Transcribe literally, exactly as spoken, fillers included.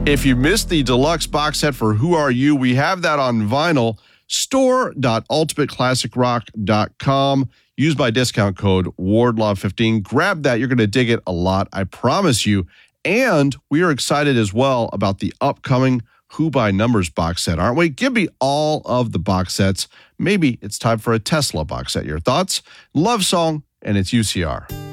If you missed the deluxe box set for Who Are You, we have that on vinyl. store dot ultimate classic rock dot com. Use my discount code Wardlaw fifteen. Grab that. You're going to dig it a lot, I promise you. And we are excited as well about the upcoming Who by Numbers box set, aren't we? Give me all of the box sets. Maybe it's time for a Tesla box set. Your thoughts? Love Song, and it's U C R.